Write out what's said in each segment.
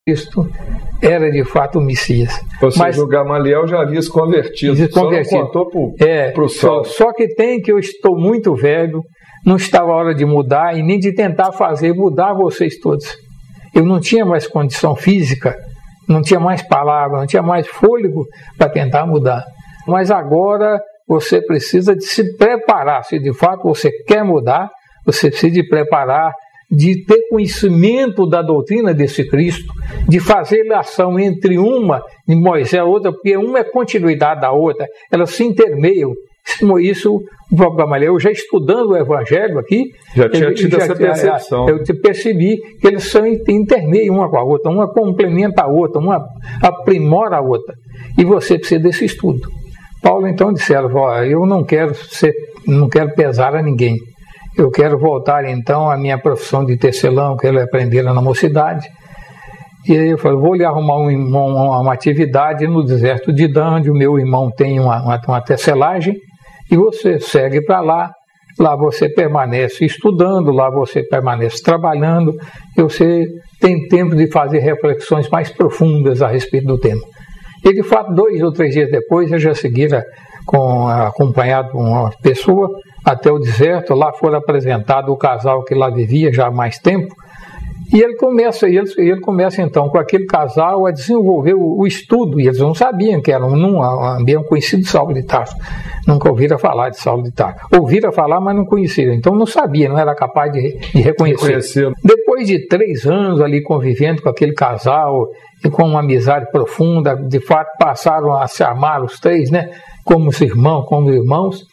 Cristo era de fato o Messias. Ou seja, o Gamaliel já havia se convertido. Só não contou para o Saulo. Só que tem que eu estou muito velho, não estava a hora de mudar e nem de tentar fazer mudar vocês todos. Eu não tinha mais condição física, não tinha mais palavra, não tinha mais fôlego para tentar mudar. Mas agora você precisa de se preparar. Se de fato você quer mudar, você precisa de preparar, de ter conhecimento da doutrina desse Cristo, de fazer relação entre uma de Moisés e a outra, porque uma é continuidade da outra, elas se intermeiam. Isso o próprio Gamaliel, já estudando o Evangelho aqui, já tinha tido essa percepção. Eu percebi que eles são intermeiam uma com a outra, uma complementa a outra, uma aprimora a outra. E você precisa desse estudo. Paulo então disseram, eu não quero pesar a ninguém. Eu quero voltar então à minha profissão de tecelão, que ele aprendera na mocidade. E aí eu falei, vou lhe arrumar uma atividade no deserto de Dan, onde o meu irmão tem uma tecelagem, e você segue para lá. Lá você permanece estudando, lá você permanece trabalhando, e você tem tempo de fazer reflexões mais profundas a respeito do tema. E de fato, 2 ou 3 dias depois, eu já seguira acompanhado com uma pessoa até o deserto. Lá foi apresentado o casal que lá vivia já há mais tempo, e ele começa então com aquele casal a desenvolver o estudo, e eles não sabiam que não haviam conhecido Saulo de Tarso, nunca ouviram falar de Saulo de Tarso, ouviram falar, mas não conheciam, então não sabia, não era capaz de reconhecer. Depois de 3 anos ali convivendo com aquele casal e com uma amizade profunda, de fato passaram a se amar os 3, né, como irmãos.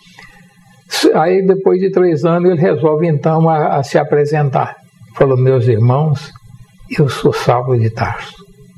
Aí depois de 3 anos ele resolve então a se apresentar. Falou, meus irmãos, eu sou Saulo de Tarso.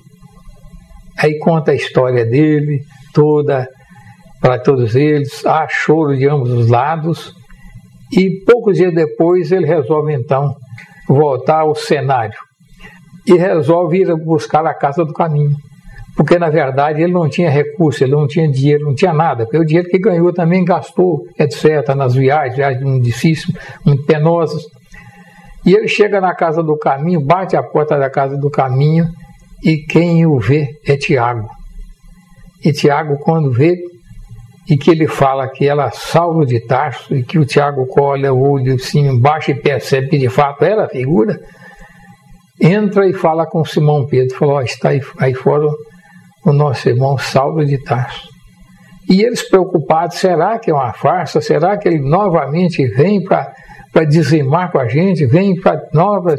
Aí conta a história dele toda para todos eles, há choro de ambos os lados, e poucos dias depois ele resolve então voltar ao cenário e resolve ir buscar a casa do caminho, porque na verdade ele não tinha recurso, ele não tinha dinheiro, não tinha nada, porque o dinheiro que ganhou também gastou, etc., nas viagens muito difíceis, muito penosas. E ele chega na casa do caminho, bate a porta da casa do caminho, e quem o vê é Tiago. E Tiago, quando vê, e que ele fala que ela é Saulo de Tarso, e que o Tiago colhe o olho assim embaixo e percebe que de fato era a figura, entra e fala com Simão Pedro, falou, está aí fora o nosso irmão Saulo de Tarso. E eles preocupados, será que é uma farsa? Será que ele novamente vem para dizimar com a gente, vem para nova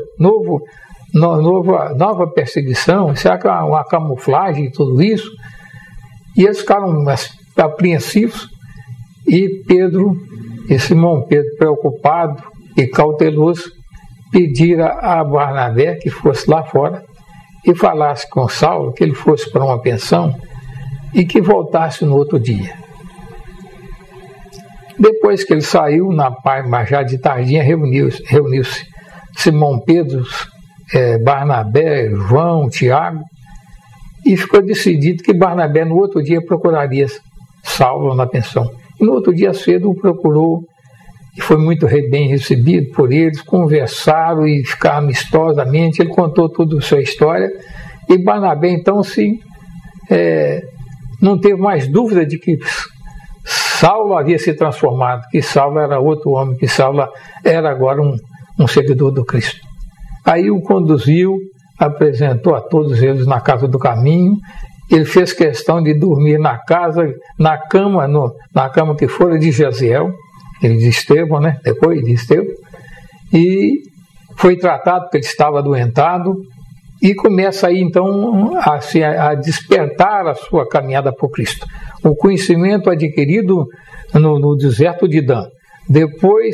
perseguição? Será que é uma camuflagem e tudo isso? E eles ficaram apreensivos, e Simão Pedro, preocupado e cauteloso, pedira a Barnabé que fosse lá fora e falasse com Saulo que ele fosse para uma pensão e que voltasse no outro dia. Depois que ele saiu, mas já de tardinha, reuniu-se Simão Pedro, Barnabé, João, Tiago, e ficou decidido que Barnabé no outro dia procuraria Saulo na pensão. E no outro dia cedo o procurou, e foi muito bem recebido por eles, conversaram e ficaram amistosamente, ele contou toda a sua história, e Barnabé então não teve mais dúvida de que Saulo havia se transformado, que Saulo era outro homem, que Saulo era agora um seguidor do Cristo. Aí o conduziu, apresentou a todos eles na casa do caminho. Ele fez questão de dormir na cama que fora de Jaziel, ele de Estevão, né? Depois de Estevão, e foi tratado porque ele estava adoentado, e começa aí então a despertar a sua caminhada por Cristo. O conhecimento adquirido no deserto de Dan, depois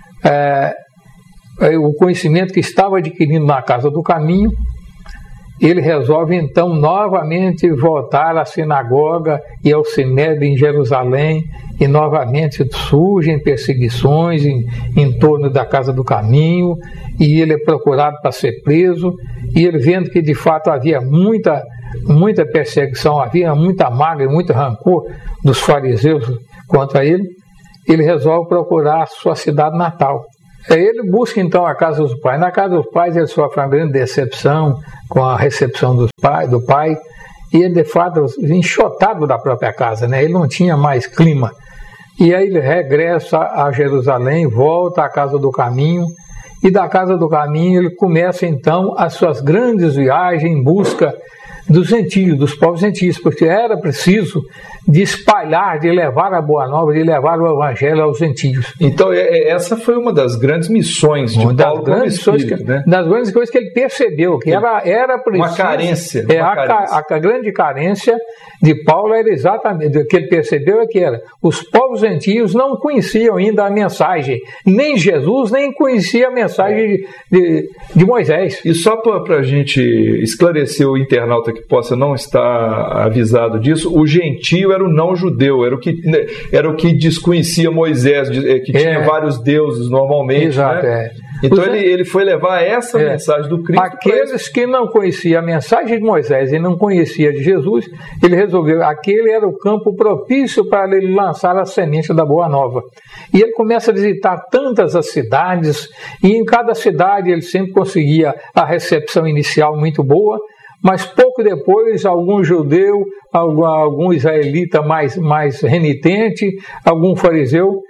o conhecimento que estava adquirindo na casa do caminho, ele resolve então novamente voltar à sinagoga e ao Sinédrio em Jerusalém, e novamente surgem perseguições em torno da casa do caminho, e ele é procurado para ser preso, e ele vendo que de fato havia muita perseguição, havia muita mágoa e muito rancor dos fariseus contra ele, ele resolve procurar a sua cidade natal, Ele busca então a casa dos pais. Na casa dos pais ele sofre uma grande decepção com a recepção do pai, e ele de fato enxotado da própria casa, né? Ele não tinha mais clima. E aí ele regressa a Jerusalém, volta à casa do caminho, e da casa do caminho ele começa então as suas grandes viagens em busca dos gentios, dos povos gentios, porque era preciso de espalhar, de levar a boa nova, de levar o evangelho aos gentios. Então essa foi uma das grandes missões de Paulo como espírito, né? Das grandes coisas que ele percebeu, que era preciso... Uma carência. A grande carência de Paulo era exatamente, o que ele percebeu os povos gentios não conheciam ainda a mensagem, nem Jesus, nem conhecia a mensagem de Moisés. E só para a gente esclarecer o internauta que possa não estar avisado disso, o gentio era o não-judeu, era o que desconhecia Moisés, que tinha vários deuses normalmente. Exato, né? Então ele foi levar essa mensagem do Cristo. Aqueles que não conheciam a mensagem de Moisés e não conheciam de Jesus, ele resolveu, aquele era o campo propício para ele lançar a semente da Boa Nova. E ele começa a visitar tantas as cidades, e em cada cidade ele sempre conseguia a recepção inicial muito boa, mas pouco depois algum judeu, algum israelita mais renitente, algum fariseu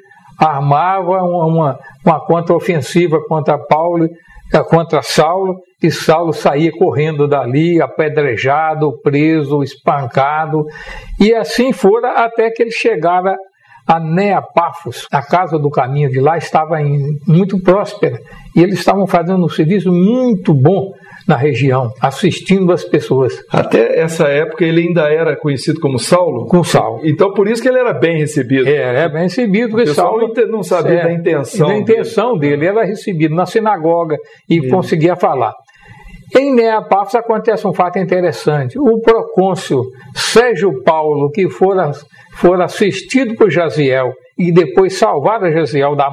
armava uma contra-ofensiva contra Paulo, contra Saulo, e Saulo saía correndo dali, apedrejado, preso, espancado, e assim fora até que ele chegara a Neapafos. A casa do caminho de lá estava muito próspera, e eles estavam fazendo um serviço muito bom na região, assistindo as pessoas. Até essa época ele ainda era conhecido como Saulo? Com Saulo. Então por isso que ele era bem recebido. Era bem recebido, porque Saulo não sabia da intenção. Da intenção dele, era recebido na sinagoga e conseguia falar. Em Neapafos acontece um fato interessante. O procônsul Sérgio Paulo, que fora assistido por Jaziel e depois salvar a Jaziel da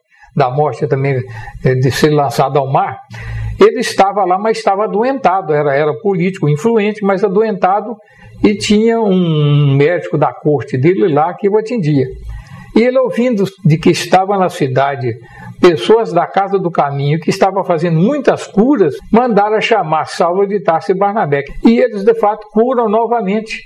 morte também de ser lançado ao mar, ele estava lá, mas estava adoentado, era político, influente, mas adoentado, e tinha um médico da corte dele lá que o atendia. E ele, ouvindo de que estava na cidade pessoas da casa do caminho que estavam fazendo muitas curas, mandaram chamar Saulo de Tarso e Barnabé. E eles, de fato, curam novamente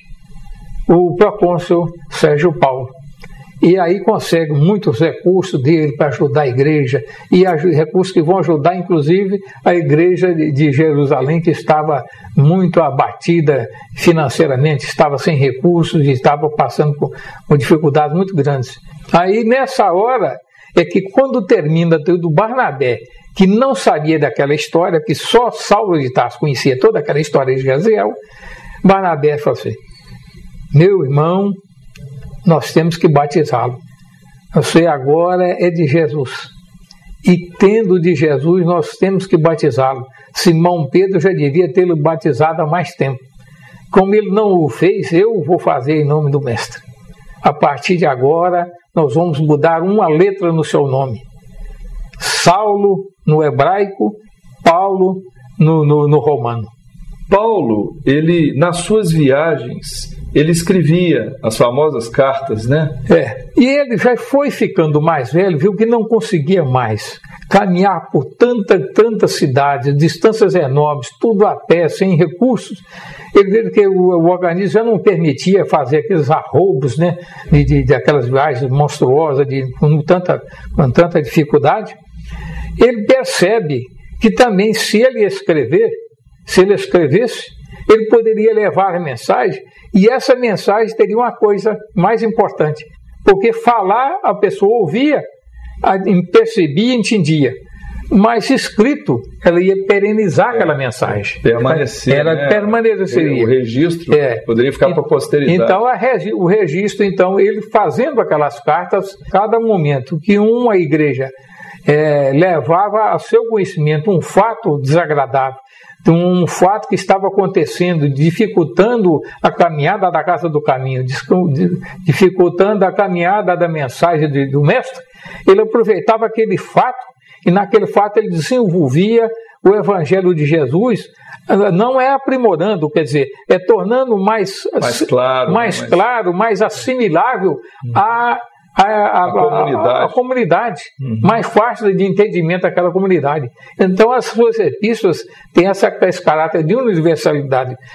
o procônsul Sérgio Paulo. E aí consegue muitos recursos dele para ajudar a igreja, e recursos que vão ajudar, inclusive, a igreja de Jerusalém, que estava muito abatida financeiramente, estava sem recursos e estava passando por dificuldades muito grandes. Aí, nessa hora, é que quando termina do Barnabé, que não sabia daquela história, que só Saulo de Tarso conhecia toda aquela história de Jaziel, Barnabé falou assim: meu irmão, nós temos que batizá-lo. Você agora é de Jesus. E tendo de Jesus, nós temos que batizá-lo. Simão Pedro já devia tê-lo batizado há mais tempo. Como ele não o fez, eu vou fazer em nome do Mestre. A partir de agora, nós vamos mudar uma letra no seu nome. Saulo no hebraico, Paulo no romano. Paulo, ele, nas suas viagens, ele escrevia as famosas cartas, né? E ele já foi ficando mais velho, viu que não conseguia mais caminhar por tantas cidades, distâncias enormes, tudo a pé, sem recursos. Ele viu que o organismo já não permitia fazer aqueles arroubos, né, de aquelas viagens monstruosas, com tanta dificuldade. Ele percebe que também, se ele escrevesse, ele poderia levar a mensagem, e essa mensagem teria uma coisa mais importante, porque falar a pessoa ouvia, percebia e entendia, mas escrito ela ia perenizar aquela mensagem. Permaneceria. O registro poderia ficar para a posteridade. Então o registro, ele fazendo aquelas cartas, cada momento que uma igreja levava a seu conhecimento um fato desagradável, um fato que estava acontecendo, dificultando a caminhada da casa do caminho, dificultando a caminhada da mensagem do Mestre, ele aproveitava aquele fato, e naquele fato ele desenvolvia o Evangelho de Jesus, não é aprimorando, quer dizer, é tornando mais claro, mais assimilável à a comunidade, mais fácil de entendimento daquela comunidade. Então as suas epístolas têm esse caráter de universalidade.